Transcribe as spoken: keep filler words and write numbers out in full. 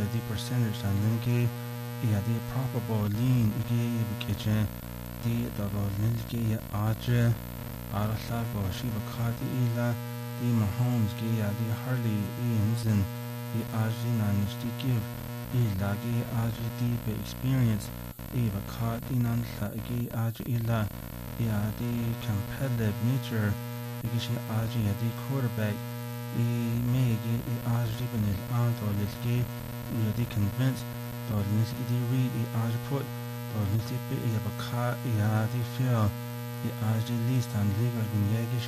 the percentage and linke ya the probable lean ige kitchen the the linke ya aje arasla go shiva kati ila the Mahomes ge ya the Harley Ians and the ajina nishti give ila ge aje deep experience eva kati nan sa ge aje ila ya the competitive nature ige shi aje ya the quarterback the mege the aje benil anto litge ya the convinced the nishti the read the aje put the nishti be ya ka ya the feel the aje least and legal gun